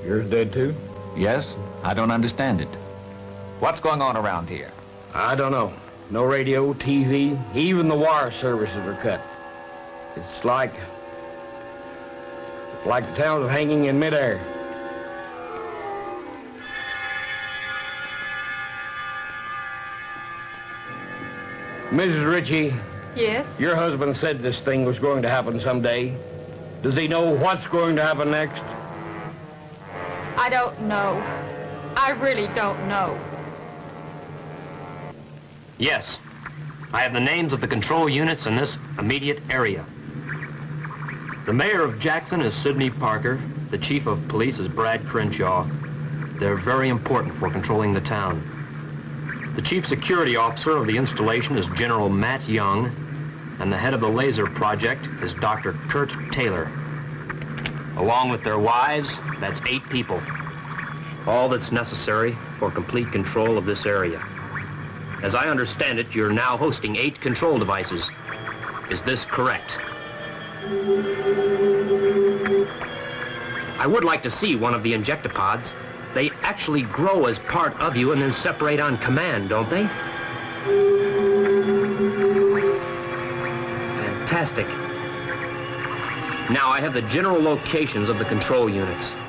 Yours dead too? Yes? I don't understand it. What's going on around here? I don't know. No radio, TV, even the wire services are cut. It's like the town's hanging in midair. Mrs. Ritchie. Yes? Your husband said this thing was going to happen someday. Does he know what's going to happen next? I don't know. I really don't know. Yes. I have the names of the control units in this immediate area. The mayor of Jackson is Sidney Parker. The chief of police is Brad Crenshaw. They're very important for controlling the town. The chief security officer of the installation is General Matt Young, and the head of the laser project is Dr. Kurt Taylor. Along with their wives, that's 8 people. All that's necessary for complete control of this area. As I understand it, you're now hosting 8 control devices. Is this correct? I would like to see one of the injectopods. They actually grow as part of you and then separate on command, don't they? Fantastic. Now I have the general locations of the control units.